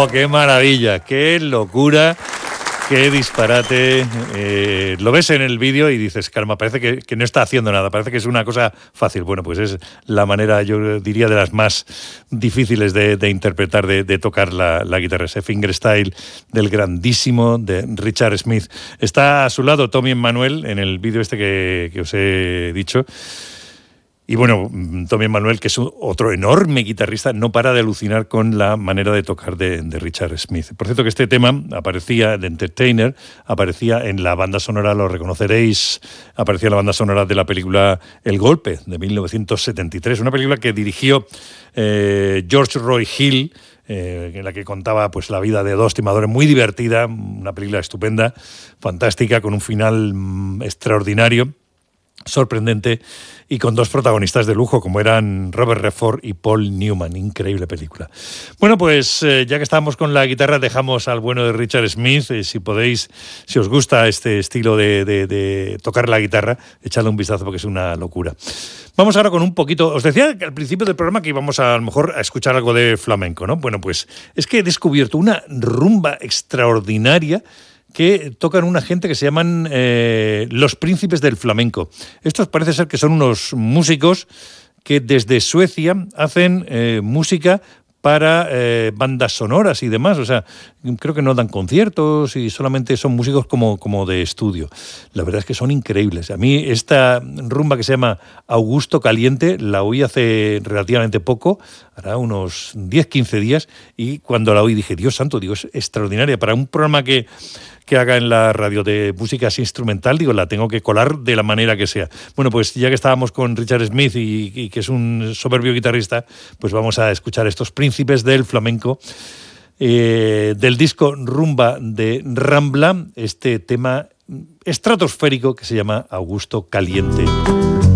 ¡Qué maravilla! ¡Qué locura! ¡Qué disparate! Lo ves en el vídeo y dices, caramba, parece que no está haciendo nada, parece que es una cosa fácil. Bueno, pues es la manera, yo diría, de las más difíciles de interpretar, de tocar la guitarra. Ese fingerstyle del grandísimo de Richard Smith. Está a su lado Tommy Emmanuel en el vídeo este que os he dicho. Y bueno, Tommy Emmanuel, que es otro enorme guitarrista, no para de alucinar con la manera de tocar de Richard Smith. Por cierto, que este tema aparecía, de Entertainer, aparecía en la banda sonora, lo reconoceréis, aparecía en la banda sonora de la película El Golpe, de 1973, una película que dirigió George Roy Hill, en la que contaba pues la vida de dos timadores, muy divertida, una película estupenda, fantástica, con un final extraordinario, sorprendente, y con dos protagonistas de lujo como eran Robert Redford y Paul Newman. Increíble película. Bueno, pues ya que estamos con la guitarra, dejamos al bueno de Richard Smith. Si podéis, si os gusta este estilo de tocar la guitarra, echadle un vistazo porque es una locura. Vamos ahora con un poquito... Os decía al principio del programa que íbamos a lo mejor a escuchar algo de flamenco, ¿no? Bueno, pues es que he descubierto una rumba extraordinaria que tocan una gente que se llaman los Príncipes del Flamenco. Estos parece ser que son unos músicos que desde Suecia hacen música para bandas sonoras y demás. O sea, creo que no dan conciertos y solamente son músicos como de estudio. La verdad es que son increíbles. A mí esta rumba que se llama Augusto Caliente la oí hace relativamente poco, hará unos 10-15 días, y cuando la oí dije, Dios santo, digo, es extraordinaria. Para un programa que haga en la radio de música así instrumental, digo, la tengo que colar de la manera que sea. Bueno, pues ya que estábamos con Richard Smith y que es un soberbio guitarrista, pues vamos a escuchar estos Príncipes del Flamenco, del disco Rumba de Rambla, este tema estratosférico que se llama Augusto Caliente.